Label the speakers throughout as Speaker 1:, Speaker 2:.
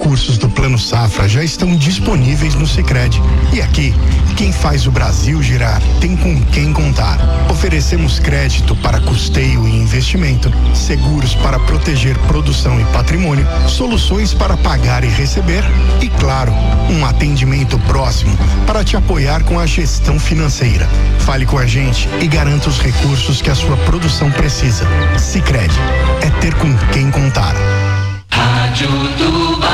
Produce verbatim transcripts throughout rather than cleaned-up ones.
Speaker 1: recursos do Plano Safra já estão disponíveis no Sicredi. E aqui, quem faz o Brasil girar tem com quem contar. Oferecemos crédito para custeio e investimento, seguros para proteger produção e patrimônio, soluções para pagar e receber e, claro, um atendimento próximo para te apoiar com a gestão financeira. Fale com a gente e garanta os recursos que a sua produção precisa. Sicredi é ter com quem contar.
Speaker 2: Rádio Tuba.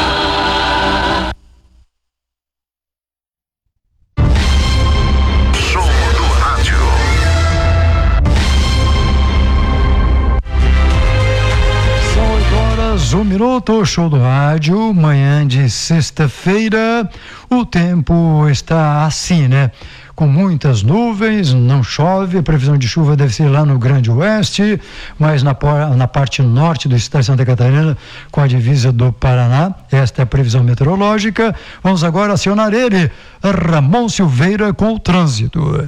Speaker 3: Show do rádio.
Speaker 4: São oito horas, um minuto, show do rádio, manhã de sexta-feira. O tempo está assim, né? Com muitas nuvens, não chove, a previsão de chuva deve ser lá no Grande Oeste, mas na, na parte norte do estado de Santa Catarina, com a divisa do Paraná. Esta é a previsão meteorológica. Vamos agora acionar ele, Ramon Silveira, com o trânsito.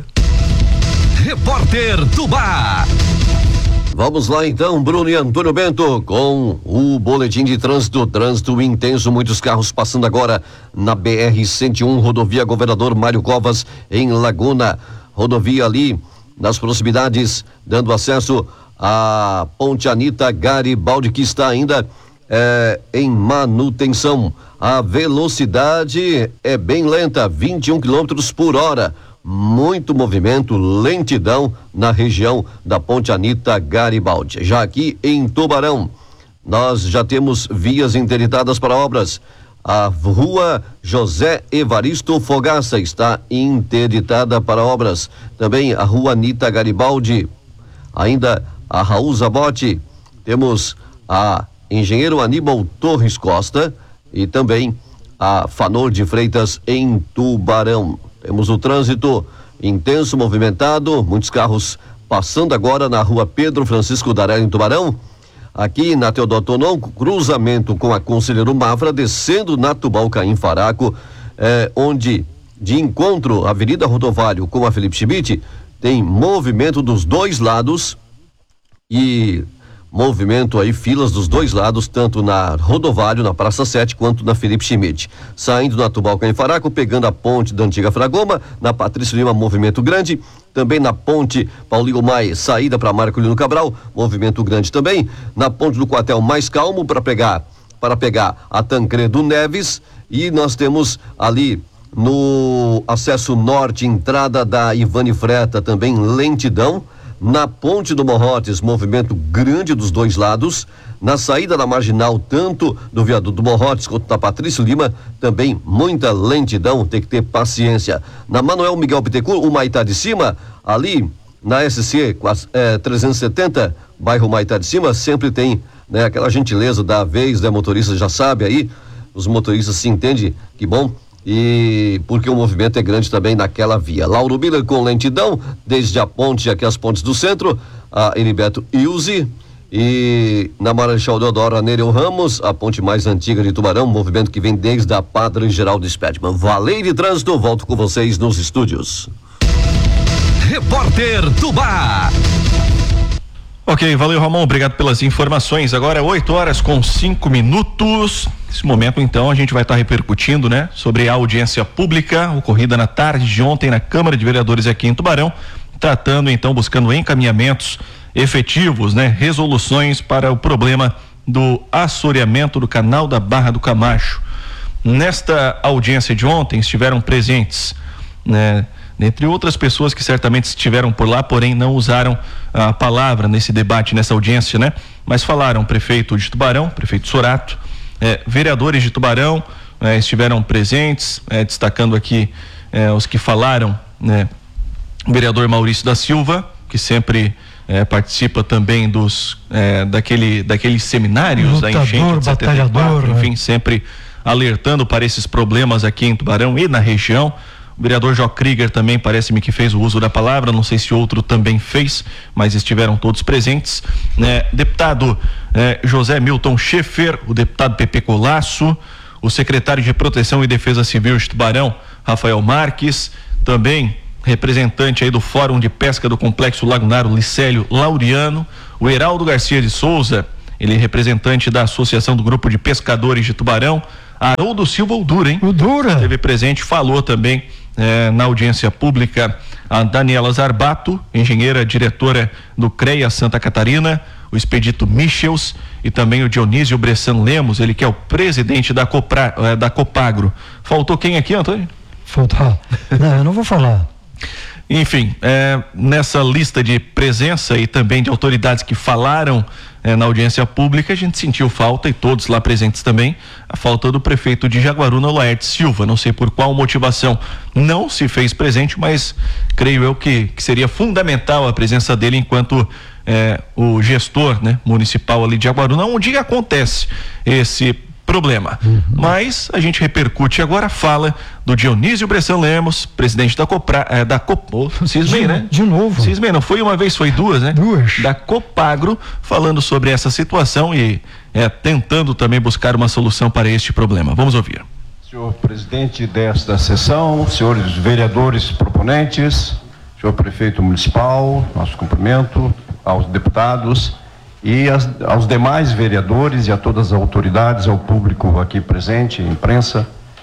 Speaker 5: Repórter Tubá. Vamos lá então, Bruno e Antônio Bento, com o boletim de trânsito. Trânsito intenso, muitos carros passando agora na B R cento e um, rodovia Governador Mário Covas, em Laguna. Rodovia ali nas proximidades, dando acesso à Ponte Anita Garibaldi, que está ainda é, em manutenção. A velocidade é bem lenta, vinte e um quilômetros por hora. Muito movimento, lentidão na região da Ponte Anita Garibaldi. Já aqui em Tubarão, nós já temos vias interditadas para obras. A rua José Evaristo Fogaça está interditada para obras. Também a rua Anita Garibaldi, ainda a Raul Zabotti. Temos a Engenheiro Aníbal Torres Costa e também a Fanor de Freitas em Tubarão. Temos o trânsito intenso, movimentado, muitos carros passando agora na rua Pedro Francisco Daré, em Tubarão. Aqui na Teodoro Tonon, cruzamento com a Conselheiro Mafra, descendo na Tubal Caim Faraco, eh, onde de encontro a Avenida Rodovalho com a Felipe Schmidt, tem movimento dos dois lados e movimento aí, filas dos dois lados, tanto na Rodovalho, na Praça sete, quanto na Felipe Schmidt. Saindo na Tubal Caim Faraco, pegando a ponte da Antiga Fragoma, na Patrício Lima, movimento grande. Também na ponte Paulinho Maia, saída para Marcolino Cabral, movimento grande também. Na ponte do Quartel, mais calmo para pegar, para pegar a Tancredo Neves. E nós temos ali no acesso norte, entrada da Ivane Freta, também lentidão. Na ponte do Morrotes, movimento grande dos dois lados. Na saída da Marginal, tanto do viaduto do Morrotes quanto da Patrício Lima, também muita lentidão, tem que ter paciência. Na Manuel Miguel Bittencourt, o Maitá de Cima, ali na S C é, trezentos e setenta, bairro Maitá de Cima, sempre tem, né, aquela gentileza da vez, né, motorista já sabe aí, os motoristas se entendem, que bom. E porque o movimento é grande também naquela via. Lauro Miller com lentidão, desde a ponte, aqui as pontes do centro, a Heriberto Ilse, e na Marechal Deodoro, a Nereu Ramos, a ponte mais antiga de Tubarão, movimento que vem desde a Padre Geraldo Spedman. Valei de trânsito, volto com vocês nos estúdios.
Speaker 2: Repórter Tubá.
Speaker 6: Ok, valeu, Ramon, obrigado pelas informações. Agora oito horas com cinco minutos. Nesse momento, então, a gente vai estar repercutindo, né, sobre a audiência pública ocorrida na tarde de ontem na Câmara de Vereadores aqui em Tubarão, tratando, então, buscando encaminhamentos efetivos, né, resoluções para o problema do assoreamento do canal da Barra do Camacho. Nesta audiência de ontem estiveram presentes, né, dentre outras pessoas que certamente estiveram por lá, porém não usaram a palavra nesse debate, nessa audiência, né? Mas falaram prefeito de Tubarão, prefeito Sorato, eh, vereadores de Tubarão eh, estiveram presentes, eh, destacando aqui eh, os que falaram, né? O vereador Maurício da Silva, que sempre eh, participa também dos eh, daquele, daqueles seminários Lutador, da enchente de setenta e quatro, enfim, né? Sempre alertando para esses problemas aqui em Tubarão e na região. O vereador Jó Krieger também parece-me que fez o uso da palavra, não sei se outro também fez, mas estiveram todos presentes, né? Deputado eh, José Milton Schaefer, o deputado Pepe Colasso, o secretário de Proteção e Defesa Civil de Tubarão, Rafael Marques, também representante aí do Fórum de Pesca do Complexo Lagunaro, Licélio Laureano, o Heraldo Garcia de Souza, ele é representante da Associação do Grupo de Pescadores de Tubarão, Haroldo Silva, o Dura, hein?
Speaker 4: O Dura.
Speaker 6: Esteve presente, falou também eh, na audiência pública a Daniela Zarbato, engenheira diretora do CREA Santa Catarina, o Expedito Michels e também o Dionísio Bressan Lemos, ele que é o presidente da, Copra, eh, da Copagro. Faltou quem aqui, Antônio?
Speaker 4: Faltar. Não, eu não vou falar.
Speaker 6: Enfim, é, nessa lista de presença e também de autoridades que falaram é, na audiência pública, a gente sentiu falta, e todos lá presentes também, a falta do prefeito de Jaguaruna, Laerte Silva. Não sei por qual motivação não se fez presente, mas creio eu que, que seria fundamental a presença dele enquanto é, o gestor, né, municipal ali de Jaguaruna, onde acontece esse problema. Uhum. Mas a gente repercute agora a fala do Dionísio Bressan Lemos, presidente da Copra, é, da Copo, cismei,
Speaker 4: de,
Speaker 6: né?
Speaker 4: De novo.
Speaker 6: Cismei, não foi uma vez, foi duas, né?
Speaker 4: Duas.
Speaker 6: Da Copagro, falando sobre essa situação e é, tentando também buscar uma solução para este problema. Vamos ouvir.
Speaker 7: Senhor presidente desta sessão, senhores vereadores proponentes, senhor prefeito municipal, nosso cumprimento aos deputados e as, aos demais vereadores e a todas as autoridades, ao público aqui presente, imprensa.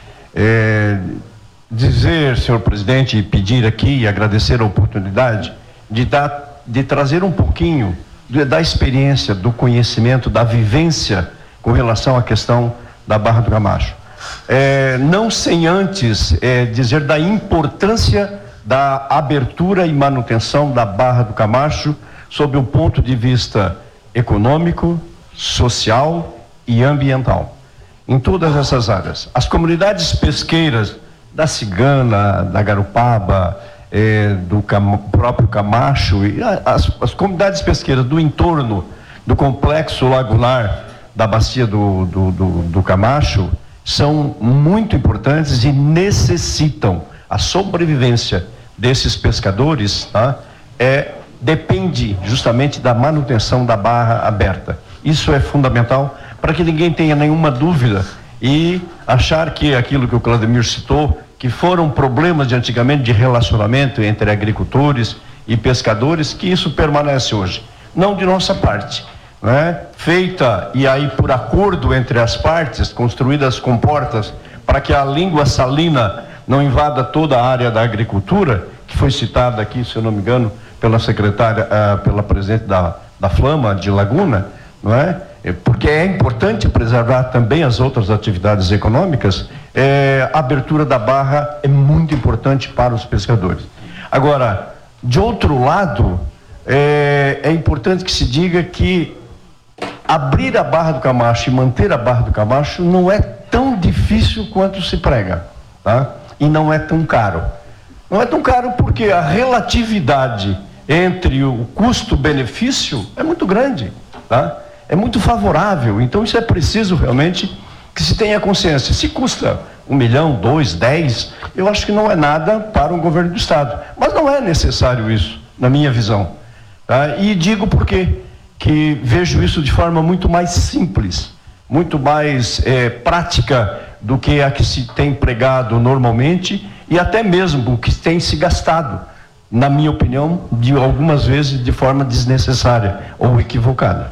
Speaker 7: É, dizer, senhor presidente, e pedir aqui e agradecer a oportunidade de, dar, de trazer um pouquinho de, da experiência, do conhecimento, da vivência com relação à questão da Barra do Camacho. É, não sem antes é, dizer da importância da abertura e manutenção da Barra do Camacho sob o ponto de vista econômico, social e ambiental, em todas essas áreas. As comunidades pesqueiras da Cigana, da Garupaba, eh, do Cam- próprio Camacho, e as, as comunidades pesqueiras do entorno do complexo lagunar da bacia do, do, do, do Camacho são muito importantes e necessitam a sobrevivência desses pescadores, tá? É depende justamente da manutenção da barra aberta. Isso é fundamental para que ninguém tenha nenhuma dúvida e achar que aquilo que o Claudemir citou, que foram problemas de antigamente de relacionamento entre agricultores e pescadores, que isso permanece hoje. Não de nossa parte, né? Feita e aí por acordo entre as partes, construídas comportas para que a língua salina não invada toda a área da agricultura, que foi citada aqui, se eu não me engano, pela secretária, uh, pela presidente da, da Flama de Laguna, não é? Porque é importante preservar também as outras atividades econômicas. É, a abertura da barra é muito importante para os pescadores. Agora, de outro lado, é, é importante que se diga que abrir a Barra do Camacho e manter a Barra do Camacho não é tão difícil quanto se prega, tá? E não é tão caro. Não é tão caro porque a relatividade entre o custo-benefício é muito grande, tá? É muito favorável. Então isso é preciso realmente que se tenha consciência. Se custa um milhão, dois, dez, eu acho que não é nada para o governo do estado. Mas não é necessário isso, na minha visão, tá? E digo por quê? Que vejo isso de forma muito mais simples, muito mais é, prática do que a que se tem pregado normalmente e até mesmo o que tem se gastado, na minha opinião, de algumas vezes de forma desnecessária ou equivocada.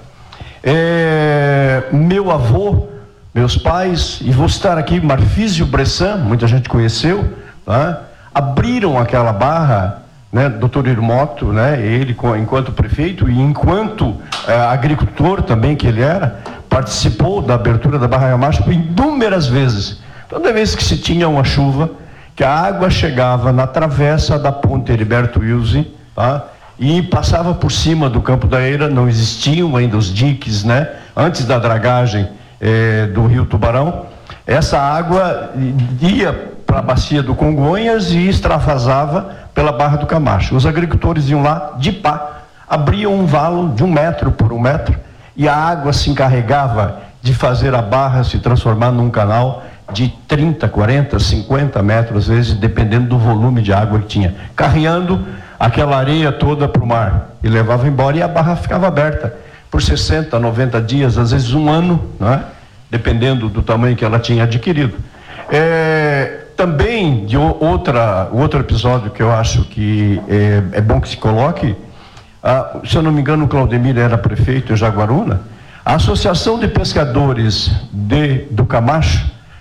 Speaker 7: É, meu avô, meus pais, e vou citar aqui Marfísio Bressan, muita gente conheceu, tá? Abriram aquela barra, né, doutor Irmoto, né, ele enquanto prefeito e enquanto é, agricultor também que ele era, participou da abertura da Barra Camacho inúmeras vezes. Toda vez que se tinha uma chuva, que a água chegava na travessa da ponte Heriberto Wilson, tá? E passava por cima do Campo da Eira, não existiam ainda os diques, né? Antes da dragagem eh, do Rio Tubarão, essa água ia para a bacia do Congonhas e extravasava pela Barra do Camacho. Os agricultores iam lá de pá, abriam um valo de um metro por um metro e a água se encarregava de fazer a barra se transformar num canal de trinta, quarenta, cinquenta metros, às vezes, dependendo do volume de água que tinha, carreando aquela areia toda para o mar e levava embora, e a barra ficava aberta por sessenta, noventa dias, às vezes um ano, não é? Dependendo do tamanho que ela tinha adquirido. É, também de outra, outro episódio que eu acho que é, é bom que se coloque, ah, se eu não me engano o Claudemir era prefeito em Jaguaruna, a Associação de Pescadores de, do Camacho,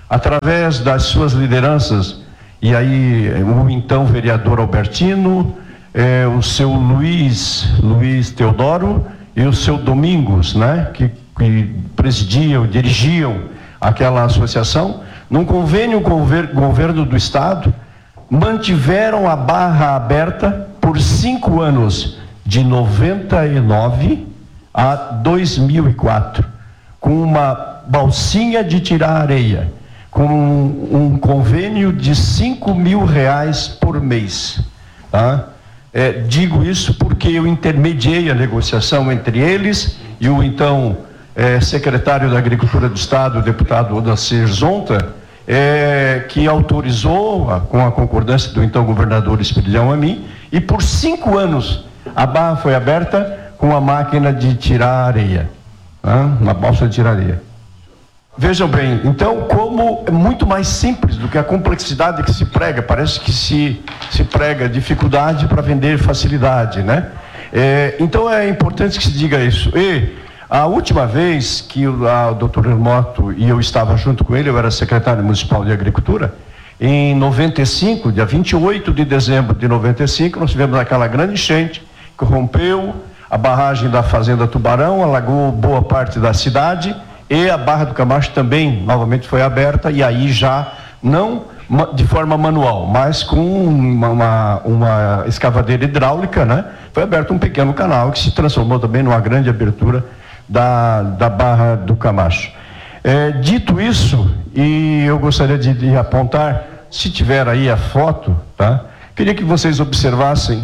Speaker 7: através das suas lideranças, e aí o então vereador Albertino, eh, o seu Luiz, Luiz Teodoro e o seu Domingos, né, que, que presidiam, dirigiam aquela associação, num convênio com o governo do estado, mantiveram a barra aberta por cinco anos, de noventa e nove a dois mil e quatro, com uma balsinha de tirar areia, com um, um convênio de cinco mil reais por mês. Tá? É, digo isso porque eu intermediei a negociação entre eles e o então é, secretário da Agricultura do Estado, o deputado Odacir Zonta, é, que autorizou, a, com a concordância do então governador Esperidião Amin, e por cinco anos a barra foi aberta com a máquina de tirar areia, tá? Uma balsa de tirar areia. Vejam bem, então, como é muito mais simples do que a complexidade que se prega, parece que se, se prega dificuldade para vender facilidade, né? É, então é importante que se diga isso. E a última vez que o, a, o doutor Hermoto e eu estava junto com ele, eu era secretário municipal de Agricultura, em noventa e cinco, dia vinte e oito de dezembro de noventa e cinco, nós tivemos aquela grande enchente que rompeu a barragem da Fazenda Tubarão, alagou boa parte da cidade, e a Barra do Camacho também novamente foi aberta, e aí já não de forma manual, mas com uma, uma, uma escavadeira hidráulica, né? Foi aberto um pequeno canal que se transformou também numa grande abertura da, da Barra do Camacho. É, dito isso, e eu gostaria de, de apontar, se tiver aí a foto, tá? Queria que vocês observassem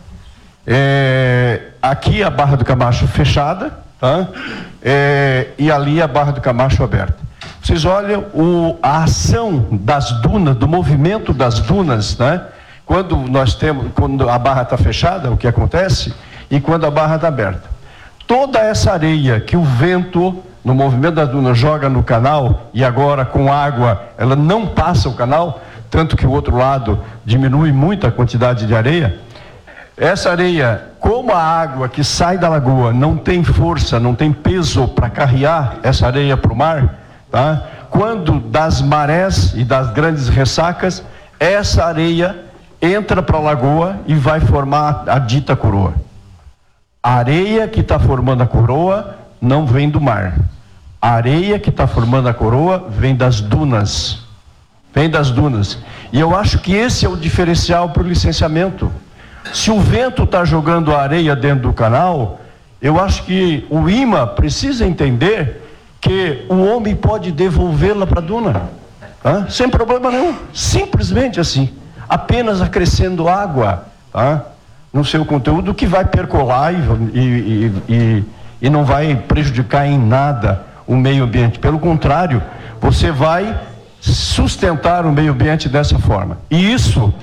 Speaker 7: é, aqui a Barra do Camacho fechada, tá? É, e ali a Barra do Camacho aberta. Vocês olham o, a ação das dunas, do movimento das dunas, né? Quando nós temos, quando a barra está fechada, o que acontece, e quando a barra está aberta. Toda essa areia que o vento, no movimento das dunas, joga no canal, e agora com água ela não passa o canal, tanto que o outro lado diminui muito a quantidade de areia. Essa areia, como a água que sai da lagoa não tem força, não tem peso para carrear essa areia para o mar, tá? Quando das marés e das grandes ressacas, essa areia entra para a lagoa e vai formar a dita coroa. A areia que está formando a coroa não vem do mar. A areia que está formando a coroa vem das dunas. Vem das dunas. E eu acho que esse é o diferencial para o licenciamento. Se o vento está jogando a areia dentro do canal, eu acho que o I M A precisa entender que o homem pode devolvê-la para a duna, tá? Sem problema nenhum, simplesmente assim, apenas acrescendo água, tá? No seu conteúdo, que vai percolar e, e, e, e não vai prejudicar em nada o meio ambiente. Pelo contrário, você vai sustentar o meio ambiente dessa forma. E isso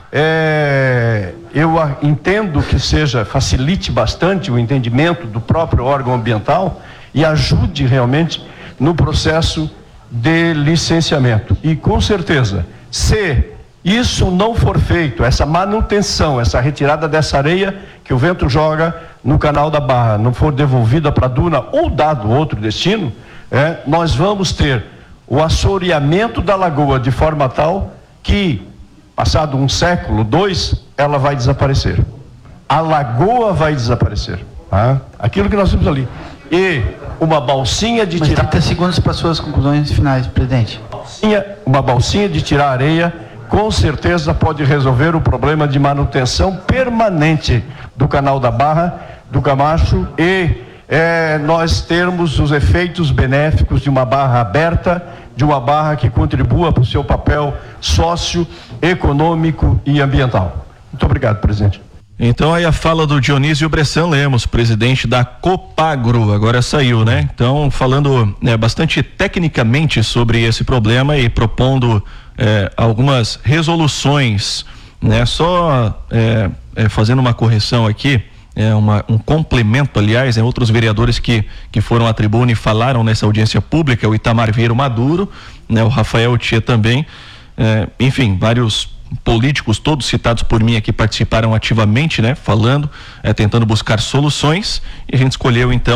Speaker 7: É, eu entendo que seja, facilite bastante o entendimento do próprio órgão ambiental e ajude realmente no processo de licenciamento. E com certeza, se isso não for feito, essa manutenção, essa retirada dessa areia que o vento joga no canal da Barra, não for devolvida para a duna ou dado outro destino, é, nós vamos ter o assoreamento da lagoa de forma tal que, passado um século, dois, ela vai desaparecer. A lagoa vai desaparecer. Tá? Aquilo que nós temos ali. E uma balsinha de
Speaker 8: Mas
Speaker 7: tirar...
Speaker 8: trinta segundos para suas conclusões finais, presidente.
Speaker 7: Balsinha, uma balsinha de tirar areia, com certeza pode resolver o problema de manutenção permanente do canal da Barra, do Camacho, e é, nós termos os efeitos benéficos de uma barra aberta, de uma barra que contribua para o seu papel socioeconômico e ambiental. Muito obrigado, presidente.
Speaker 6: Então aí a fala do Dionísio Bressan Lemos, presidente da Copagro, agora saiu, né? Então falando né, bastante tecnicamente sobre esse problema e propondo é, algumas resoluções, né? Só é, é, fazendo uma correção aqui, é uma, um complemento, aliás, é outros vereadores que, que foram à tribuna e falaram nessa audiência pública, o Itamar Vieira Maduro, né? O Rafael Tia também, é, enfim, vários políticos, todos citados por mim aqui, participaram ativamente, né? Falando, é, tentando buscar soluções, e a gente escolheu então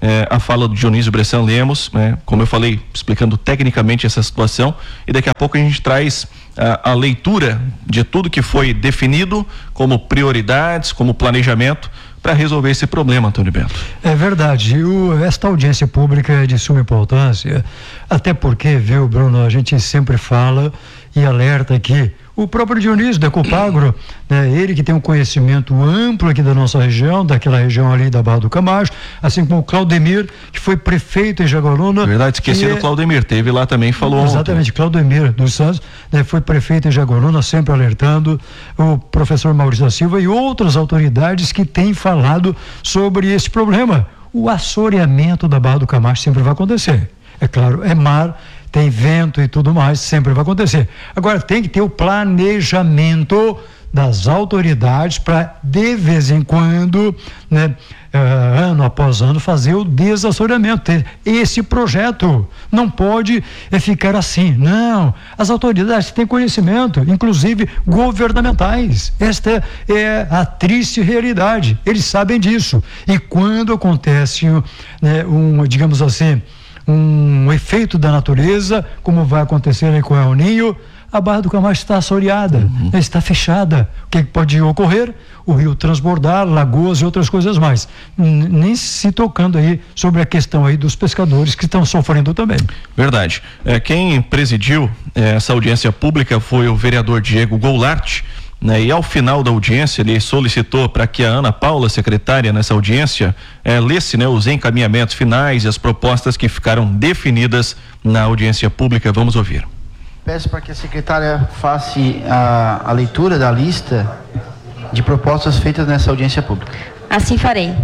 Speaker 6: eh, a fala do Dionísio Bressan Lemos, né? Como eu falei, explicando tecnicamente essa situação, e daqui a pouco a gente traz a, a leitura de tudo que foi definido como prioridades, como planejamento para resolver esse problema, Antônio Bento.
Speaker 4: É verdade, o, esta audiência pública é de suma importância, até porque, viu, Bruno, a gente sempre fala e alerta aqui, o próprio Dionísio da Copagro, né, ele que tem um conhecimento amplo aqui da nossa região, daquela região ali da Barra do Camacho, assim como o Claudemir, que foi prefeito em Jaguaruna.
Speaker 6: Verdade, esqueci do é... Claudemir, teve lá também, falou
Speaker 4: Exatamente, ontem. Claudemir dos Santos, né, foi prefeito em Jaguaruna, sempre alertando o professor Maurício da Silva e outras autoridades que têm falado sobre esse problema. O assoreamento da Barra do Camacho sempre vai acontecer. É claro, é mar, tem vento e tudo mais, sempre vai acontecer. Agora, tem que ter o planejamento das autoridades para, de vez em quando, né, uh, ano após ano, fazer o desassoreamento. Ter esse projeto não pode é, ficar assim. Não, as autoridades têm conhecimento, inclusive governamentais. Esta é a triste realidade. Eles sabem disso. E quando acontece, né, um, digamos assim, um efeito da natureza, como vai acontecer aí com o El Ninho, a Barra do Camacho está assoreada, uhum. está fechada. O que pode ocorrer? O rio transbordar, lagoas e outras coisas mais. Nem se tocando aí sobre a questão aí dos pescadores que estão sofrendo também.
Speaker 6: Verdade. É, quem presidiu é, essa audiência pública foi o vereador Diego Goulart, né? E ao final da audiência ele solicitou para que a Ana Paula, secretária nessa audiência, eh, lesse, né, os encaminhamentos finais e as propostas que ficaram definidas na audiência pública. Vamos ouvir.
Speaker 8: Peço para que a secretária faça a, a leitura da lista de propostas feitas nessa audiência pública.
Speaker 9: Assim farei.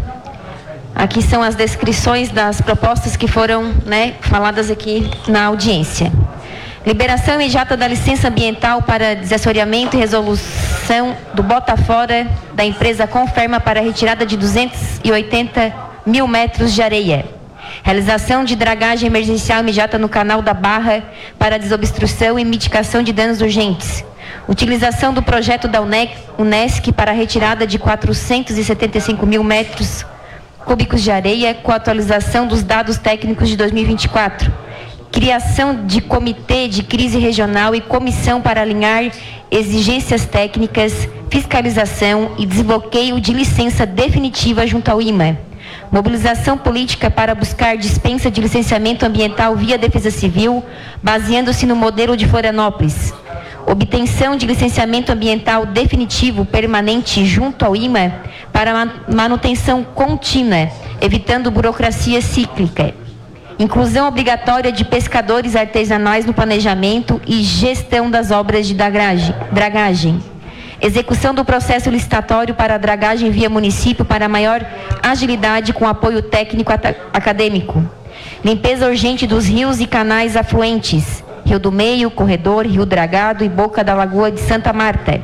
Speaker 9: Aqui são as descrições das propostas que foram, né, faladas aqui na audiência. Liberação imediata da licença ambiental para desassoreamento e resolução do bota fora da empresa Conferma para retirada de duzentos e oitenta mil metros de areia. Realização de dragagem emergencial imediata no canal da Barra para desobstrução e mitigação de danos urgentes. Utilização do projeto da Unesc para retirada de quatrocentos e setenta e cinco mil metros cúbicos de areia com atualização dos dados técnicos de dois mil e vinte e quatro. Criação de comitê de crise regional e comissão para alinhar exigências técnicas, fiscalização e desbloqueio de licença definitiva junto ao I M A. Mobilização política para buscar dispensa de licenciamento ambiental via Defesa Civil, baseando-se no modelo de Florianópolis. Obtenção de licenciamento ambiental definitivo permanente junto ao I M A para manutenção contínua, evitando burocracia cíclica. Inclusão obrigatória de pescadores artesanais no planejamento e gestão das obras de dragagem. Execução do processo licitatório para a dragagem via município para maior agilidade com apoio técnico acadêmico. Limpeza urgente dos rios e canais afluentes. Rio do Meio, Corredor, Rio Dragado e Boca da Lagoa de Santa Marta.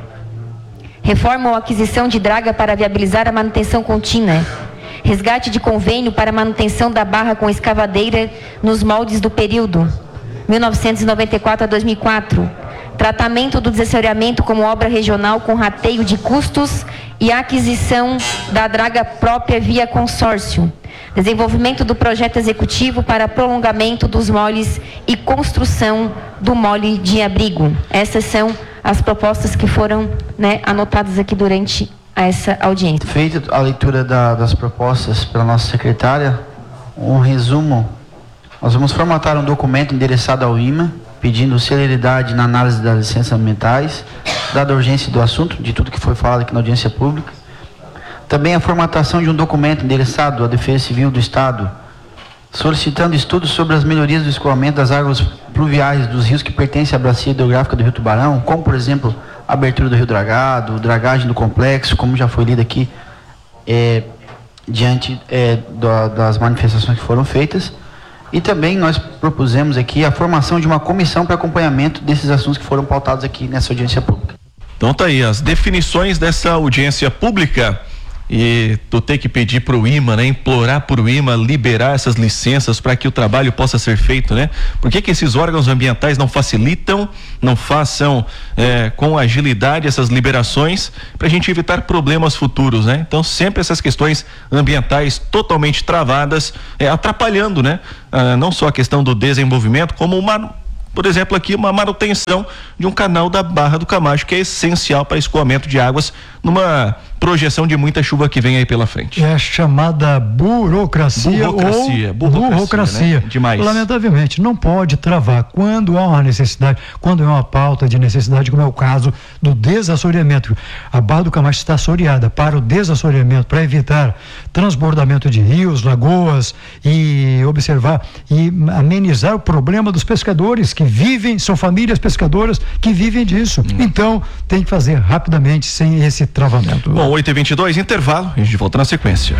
Speaker 9: Reforma ou aquisição de draga para viabilizar a manutenção contínua. Resgate de convênio para manutenção da barra com escavadeira nos moldes do período mil novecentos e noventa e quatro a dois mil e quatro. Tratamento do desassoreamento como obra regional com rateio de custos e aquisição da draga própria via consórcio. Desenvolvimento do projeto executivo para prolongamento dos moles e construção do mole de abrigo. Essas são as propostas que foram, né, anotadas aqui durante a essa audiência.
Speaker 8: Feita a leitura da, das propostas pela nossa secretária, um resumo, nós vamos formatar um documento endereçado ao I M A, pedindo celeridade na análise das licenças ambientais, dada a urgência do assunto, de tudo que foi falado aqui na audiência pública. Também a formatação de um documento endereçado à Defesa Civil do Estado, solicitando estudos sobre as melhorias do escoamento das águas pluviais dos rios que pertencem à bacia hidrográfica do Rio Tubarão, como, por exemplo, a abertura do Rio Dragado, dragagem do complexo, como já foi lido aqui, é, diante é, da, das manifestações que foram feitas. E também nós propusemos aqui a formação de uma comissão para acompanhamento desses assuntos que foram pautados aqui nessa audiência pública.
Speaker 6: Então tá aí as definições dessa audiência pública e tu ter que pedir pro I M A, né? Implorar pro I M A liberar essas licenças para que o trabalho possa ser feito, né? Por que que esses órgãos ambientais não facilitam, não façam é, com agilidade essas liberações para a gente evitar problemas futuros, né? Então sempre essas questões ambientais totalmente travadas, é, atrapalhando, né? Ah, não só a questão do desenvolvimento, como uma, por exemplo, aqui uma manutenção de um canal da Barra do Camacho, que é essencial para escoamento de águas numa projeção de muita chuva que vem aí pela frente.
Speaker 4: É chamada burocracia,
Speaker 6: burocracia
Speaker 4: ou
Speaker 6: burocracia,
Speaker 4: burocracia.
Speaker 6: Né? Demais.
Speaker 4: Lamentavelmente, não pode travar quando há uma necessidade, quando é uma pauta de necessidade, como é o caso do desassoreamento. A Barra do Camacho está assoreada para o desassoreamento, para evitar transbordamento de rios, lagoas e observar e amenizar o problema dos pescadores que vivem, são famílias pescadoras que vivem disso. Hum. Então, tem que fazer rapidamente, sem esse travamento.
Speaker 6: Bom, oito e vinte e dois, intervalo, a gente volta na sequência.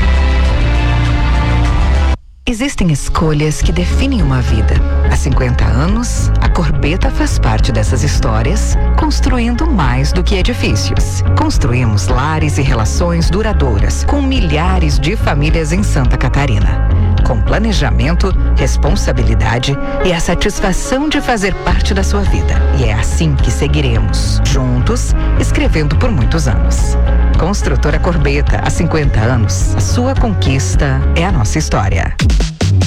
Speaker 10: Existem escolhas que definem uma vida. Há cinquenta anos, a Corbeta faz parte dessas histórias, construindo mais do que edifícios. Construímos lares e relações duradouras com milhares de famílias em Santa Catarina. Com planejamento, responsabilidade e a satisfação de fazer parte da sua vida. E é assim que seguiremos, juntos, escrevendo por muitos anos. Construtora Corbeta, há cinquenta anos, a sua conquista é a nossa história.